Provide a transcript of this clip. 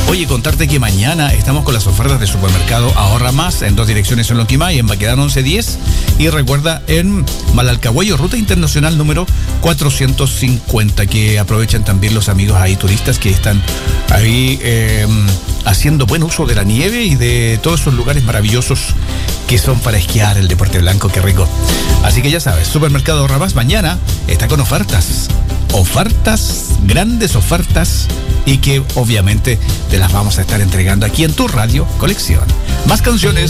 Oye, contarte que mañana estamos con las ofertas de Supermercado Ahorra Más en 2 direcciones en Lonquimay, en Baquedano 1110. Y recuerda, en Malalcahuello, ruta internacional número 450, que aprovechen también los amigos ahí turistas que están ahí haciendo buen uso de la nieve y de todos esos lugares maravillosos que son para esquiar, el deporte blanco, qué rico. Así que ya sabes, Supermercado Ahorra Más mañana está con ofertas, grandes ofertas, y que obviamente te las vamos a estar entregando aquí en tu radio colección. Más canciones.